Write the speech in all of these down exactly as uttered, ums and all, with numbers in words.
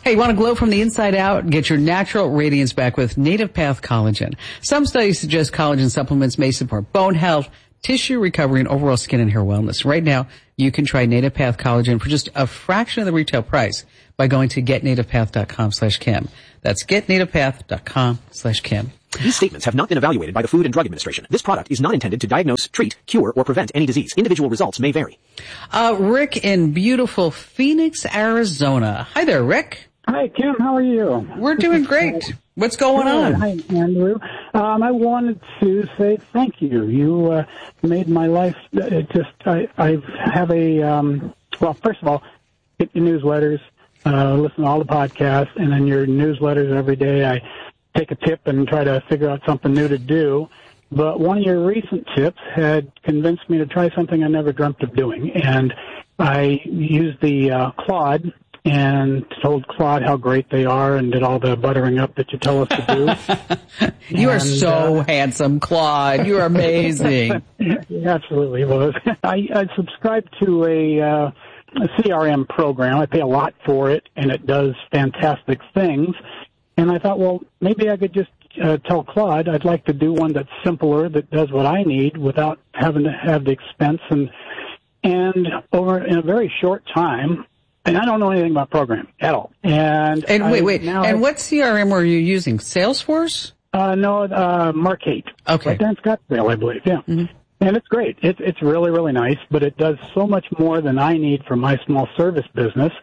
Hey, want to glow from the inside out? Get your natural radiance back with Native Path Collagen. Some studies suggest collagen supplements may support bone health, tissue recovery, and overall skin and hair wellness. Right now, you can try Native Path Collagen for just a fraction of the retail price by going to getnativepath.com slash Kim. That's getnativepath.com slash Kim. These statements have not been evaluated by the Food and Drug Administration. This product is not intended to diagnose, treat, cure, or prevent any disease. Individual results may vary. Uh, Rick in beautiful Phoenix, Arizona. Hi there, Rick. Hi, Kim. How are you? We're doing great. What's going on? Hi, Andrew. Um, I wanted to say thank you. You uh, made my life it just. I, I have a um, well. First of all, get your newsletters, uh, listen to all the podcasts, and then your newsletters every day. I take a tip and try to figure out something new to do. But one of your recent tips had convinced me to try something I never dreamt of doing, and I used the uh, Claude. And told Claude how great they are and did all the buttering up that you tell us to do. you and, are so uh, handsome, Claude. You are amazing. Absolutely. Well, I, I subscribe to a, uh, a C R M program. I pay a lot for it, and it does fantastic things. And I thought, well, maybe I could just uh, tell Claude I'd like to do one that's simpler, that does what I need without having to have the expense. And, and over in a very short time, and I don't know anything about programming at all. And and wait, I, wait. Now and I, what C R M were you using? Salesforce? Uh, no, uh, Markate. Okay. Right there in Scottsdale, I believe. Yeah. Mm-hmm. And it's great. It's it's really really nice, but it does so much more than I need for my small service business.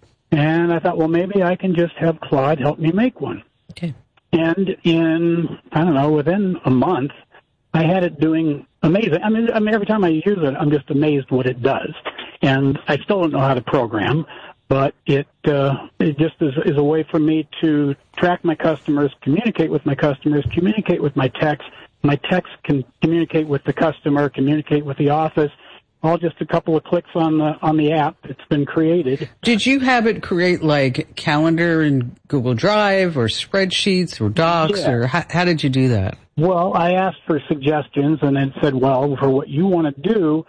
And I thought, well, maybe I can just have Claude help me make one. Okay. And in I don't know, within a month, I had it doing amazing. I mean, I mean, every time I use it, I'm just amazed what it does. And I still don't know how to program, but it uh, it just is, is a way for me to track my customers, communicate with my customers, communicate with my techs. My techs can communicate with the customer, communicate with the office, all just a couple of clicks on the on the app that's been created. Did you have it create like calendar in Google Drive or spreadsheets or docs, Yeah. or how, how did you do that? Well, I asked for suggestions and then said, well, for what you want to do,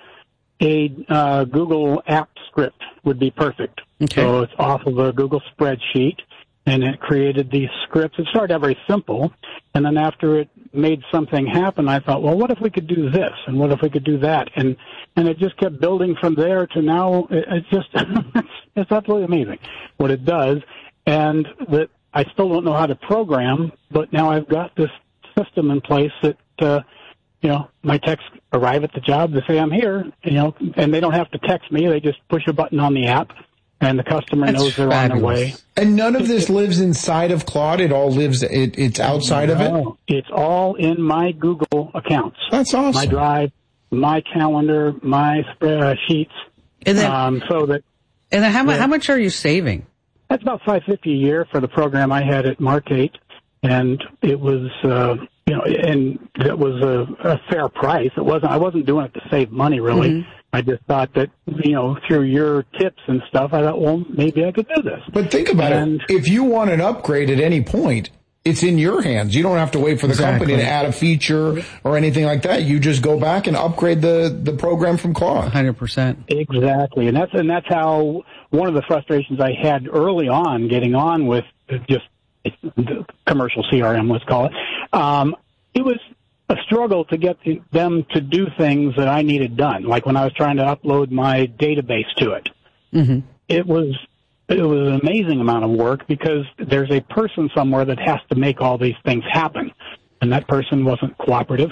a uh, Google app script would be perfect. Okay. So it's off of a Google spreadsheet, and it created these scripts. It started out very simple, and then after it made something happen, I thought, well, what if we could do this, and what if we could do that? And and it just kept building from there to now. It, it's just, it's, it's absolutely amazing what it does, and that I still don't know how to program, but now I've got this system in place that, uh, you know, my techs arrive at the job, they say, I'm here, you know, and they don't have to text me. They just push a button on the app, and the customer That's knows they're fabulous. on their way. And none of this lives inside of Claude? It all lives, it, it's outside of it? No, it's all in my Google accounts. That's awesome. My Drive, my calendar, my spreadsheets. And then, um, so that and then how, mu- yeah. how much are you saving? that's about five hundred fifty dollars a year for the program I had at Markate, and it was, uh, you know, and it was a, a fair price. It wasn't. I wasn't doing it to save money, really. Mm-hmm. I just thought that, you know, through your tips and stuff, I thought, well, maybe I could do this. But think about And- it. If you want an upgrade at any point, it's in your hands. You don't have to wait for the Exactly. company to add a feature or anything like that. You just go back and upgrade the, the program from Claude. one hundred percent. Exactly, and that's and that's how one of the frustrations I had early on getting on with just the commercial C R M, let's call it. Um, it was a struggle to get the, them to do things that I needed done, like when I was trying to upload my database to it. Mm-hmm. It was it was an amazing amount of work because there's a person somewhere that has to make all these things happen, and that person wasn't cooperative,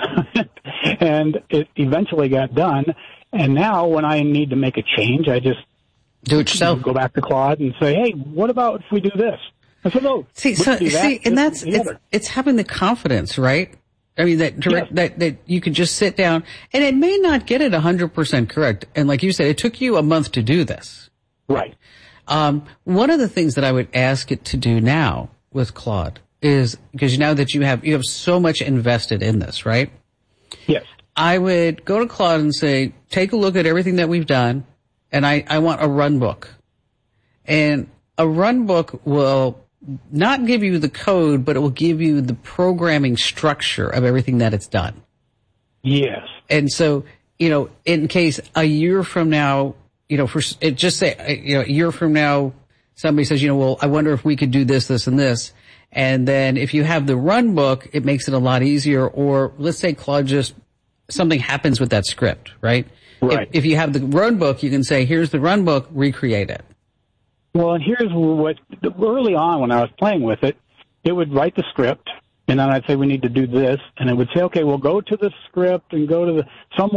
and it eventually got done. And now when I need to make a change, I just Do it yourself. go back to Claude and say, hey, what about if we do this? I said, oh, See, we so, can do that, see, and this, that's, the it's, other. it's having the confidence, right? I mean, that direct, Yes. that, that you could just sit down, and it may not get it one hundred percent correct. And like you said, it took you a month to do this. Right. Um, one of the things that I would ask it to do now with Claude is, because now that you have, you have so much invested in this, right? Yes. I would go to Claude and say, take a look at everything that we've done, and I, I want a run book. And a run book will not give you the code, but it will give you the programming structure of everything that it's done. Yes. And so, you know, in case a year from now, you know, for it just say, you know, a year from now, somebody says, you know, well, I wonder if we could do this, this, and this. And then if you have the run book, it makes it a lot easier. Or let's say Claude just, something happens with that script, right? Right. If, if you have the run book, you can say, here's the run book, recreate it. Well, and here's what, early on when I was playing with it, it would write the script, and then I'd say we need to do this, and it would say, okay, we'll go to the script and go to the, some